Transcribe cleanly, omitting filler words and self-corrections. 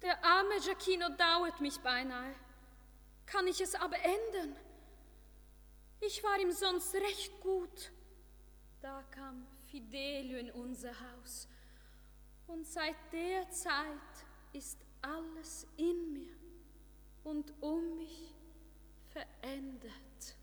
Der arme Giacchino dauert mich beinahe. Kann ich es aber ändern? Ich war ihm sonst recht gut. Da kam Fidelio in unser Haus. Und seit der Zeit ist alles in mir und um mich verändert.